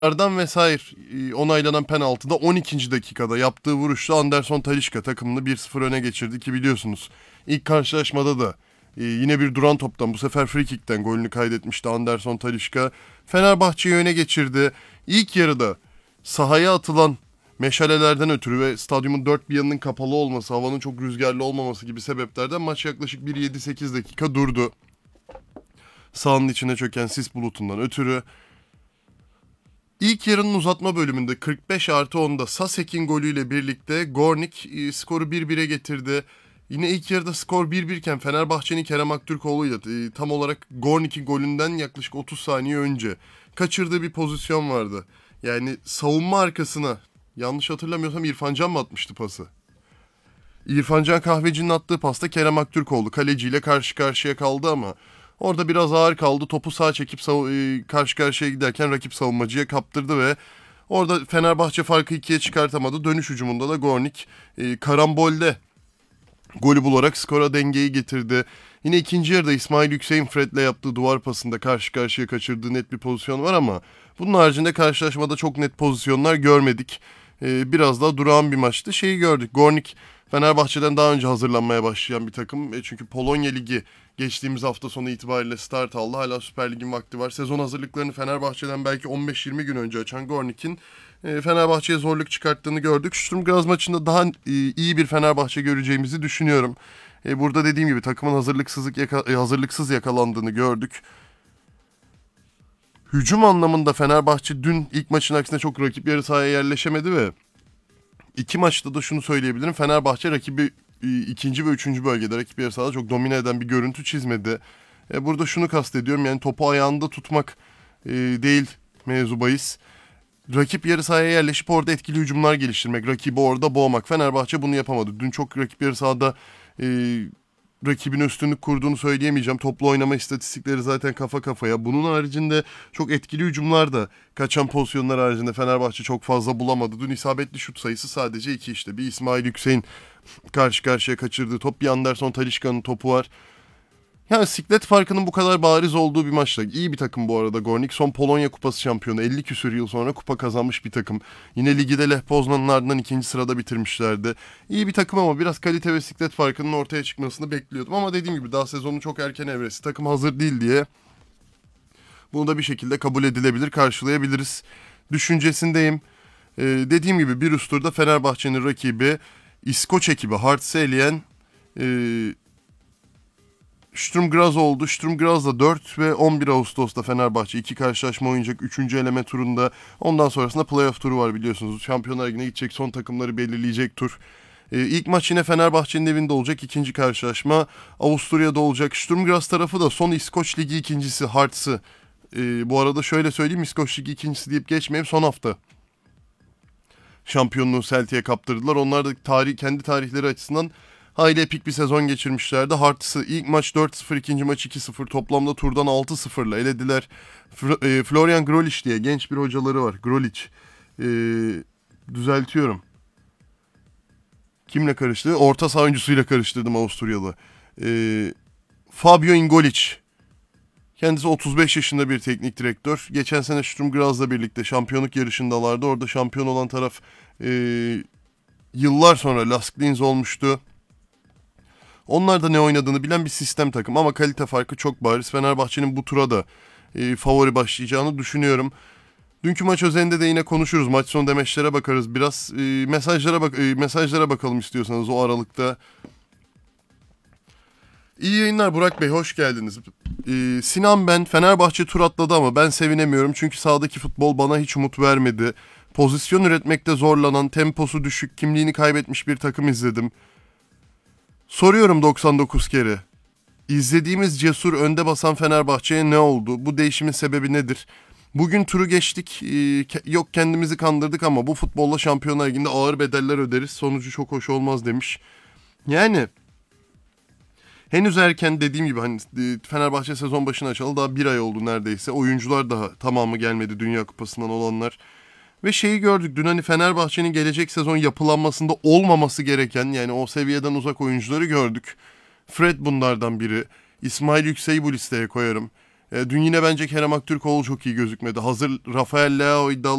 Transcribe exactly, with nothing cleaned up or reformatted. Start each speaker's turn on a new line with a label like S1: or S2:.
S1: Ardan vesaire e, onaylanan penaltıda on ikinci dakikada yaptığı vuruşla Anderson Talisca takımını bir sıfır öne geçirdi ki biliyorsunuz. İlk karşılaşmada da e, yine bir duran toptan, bu sefer free kick'ten golünü kaydetmişti Anderson Talisca. Fenerbahçe'yi öne geçirdi. İlk yarıda sahaya atılan meşalelerden ötürü ve stadyumun dört bir yanının kapalı olması, havanın çok rüzgarlı olmaması gibi sebeplerden maç yaklaşık bir yedi sekiz dakika durdu. Sahanın içine çöken sis bulutundan ötürü. İlk yarının uzatma bölümünde kırk beş artı onda Sasek'in golüyle birlikte Gornik e, skoru bir bire getirdi. Yine ilk yarıda skor bir bir iken Fenerbahçe'nin Kerem Aktürkoğlu'yla e, tam olarak Gornik'in golünden yaklaşık otuz saniye önce kaçırdığı bir pozisyon vardı. Yani savunma arkasına, yanlış hatırlamıyorsam İrfan Can mı atmıştı pası? İrfan Can Kahveci'nin attığı pasta Kerem Aktürkoğlu kaleciyle karşı karşıya kaldı ama orada biraz ağır kaldı. Topu sağa çekip sav- e, karşı karşıya giderken rakip savunmacıya kaptırdı ve orada Fenerbahçe farkı ikiye çıkartamadı. Dönüş hücumunda da Gornik e, karambolde golü bularak skora dengeyi getirdi. Yine ikinci yarıda İsmail Yüksek'in Fred'le yaptığı duvar pasında karşı karşıya kaçırdığı net bir pozisyon var ama bunun haricinde karşılaşmada çok net pozisyonlar görmedik. Ee, biraz daha durağan bir maçtı. Şeyi gördük. Gornik Fenerbahçe'den daha önce hazırlanmaya başlayan bir takım. E çünkü Polonya Ligi geçtiğimiz hafta sonu itibariyle start aldı. Hala Süper Lig'in vakti var. Sezon hazırlıklarını Fenerbahçe'den belki on beş yirmi gün önce açan Gornik'in e, Fenerbahçe'ye zorluk çıkarttığını gördük. Sturm Graz maçında daha e, iyi bir Fenerbahçe göreceğimizi düşünüyorum. E, burada dediğim gibi takımın hazırlıksızlık yaka- e, hazırlıksız yakalandığını gördük. Hücum anlamında Fenerbahçe dün ilk maçın aksine çok rakip yarı sahaya yerleşemedi ve iki maçta da şunu söyleyebilirim. Fenerbahçe rakibi e, ikinci ve üçüncü bölgede rakip yarı sahada çok domine eden bir görüntü çizmedi. E, burada şunu kastediyorum, yani topu ayağında tutmak e, değil mevzu bahis. Rakip yarı sahaya yerleşip orada etkili hücumlar geliştirmek, rakibi orada boğmak. Fenerbahçe bunu yapamadı. Dün çok rakip yarı sahada e, rakibin üstünlük kurduğunu söyleyemeyeceğim. Toplu oynama istatistikleri zaten kafa kafaya. Bunun haricinde çok etkili hücumlar da kaçan pozisyonlar haricinde Fenerbahçe çok fazla bulamadı. Dün isabetli şut sayısı sadece iki işte. Bir İsmail Yüksek'in karşı karşıya kaçırdığı top, bir Anderson Talisca'nın topu var. Yani siklet farkının bu kadar bariz olduğu bir maçta. İyi bir takım bu arada Gornik. Son Polonya Kupası şampiyonu. elli küsür yıl sonra kupa kazanmış bir takım. Yine ligi de Lech Poznan'ın ardından ikinci sırada bitirmişlerdi. İyi bir takım ama biraz kalite ve siklet farkının ortaya çıkmasını bekliyordum. Ama dediğim gibi daha sezonun çok erken evresi. Takım hazır değil diye bunu da bir şekilde kabul edilebilir, karşılayabiliriz düşüncesindeyim. Ee, dediğim gibi bir üst turda Fenerbahçe'nin rakibi İskoç ekibi Hearts'ı eleyen e, Sturm Graz oldu. Sturm Graz'da dört ve on bir Ağustos'ta Fenerbahçe iki karşılaşma oynayacak üçüncü eleme turunda. Ondan sonrasında playoff turu var biliyorsunuz. Şampiyonlar Ligi'ne gidecek, son takımları belirleyecek tur. Ee, ilk maç yine Fenerbahçe'nin evinde olacak. İkinci karşılaşma Avusturya'da olacak. Sturm Graz tarafı da son İskoç Ligi ikincisi Hearts'ı. Ee, bu arada şöyle söyleyeyim, İskoç Ligi ikincisi deyip geçmeyeyim, son hafta şampiyonluğu Celtic'e kaptırdılar. Onlar da tarih, kendi tarihleri açısından hayli epik bir sezon geçirmişlerdi. Hearts'ı ilk maç dört sıfır, ikinci maç iki sıfır, toplamda turdan altı sıfırla elediler. F- e, Florian Grolic diye genç bir hocaları var. Grolic. E, düzeltiyorum. Kimle karıştı? Orta saha oyuncusuyla karıştırdım, Avusturyalı. E, Fabio Ingolic. Kendisi otuz beş yaşında bir teknik direktör. Geçen sene Sturm Graz'la birlikte şampiyonluk yarışındalardı. Orada şampiyon olan taraf e, yıllar sonra Lask Linz olmuştu. Onlar da ne oynadığını bilen bir sistem takım ama kalite farkı çok bariz. Fenerbahçe'nin bu tura da e, favori başlayacağını düşünüyorum. Dünkü maç özelinde de yine konuşuruz. Maç sonu demeçlere bakarız biraz. E, mesajlara bak e, mesajlara bakalım istiyorsanız o aralıkta. İyi yayınlar Burak Bey, hoş geldiniz. E, Sinan ben, Fenerbahçe tur atladı ama ben sevinemiyorum çünkü sahadaki futbol bana hiç umut vermedi. Pozisyon üretmekte zorlanan, temposu düşük, kimliğini kaybetmiş bir takım izledim. Soruyorum doksan dokuz kere. İzlediğimiz cesur önde basan Fenerbahçe'ye ne oldu? Bu değişimin sebebi nedir? Bugün turu geçtik. Ee, yok kendimizi kandırdık ama bu futbolla Şampiyonlar Ligi'nde ağır bedeller öderiz. Sonucu çok hoş olmaz demiş. Yani henüz erken, dediğim gibi hani Fenerbahçe sezon başına açalı daha bir ay oldu neredeyse. Oyuncular daha tamamı gelmedi, Dünya Kupası'ndan olanlar. Ve şeyi gördük dün, hani Fenerbahçe'nin gelecek sezon yapılanmasında olmaması gereken, yani o seviyeden uzak oyuncuları gördük. Fred bunlardan biri. İsmail Yüksek'i bu listeye koyarım. E, dün yine bence Kerem Aktürkoğlu çok iyi gözükmedi. Hazır Rafael Leao iddialı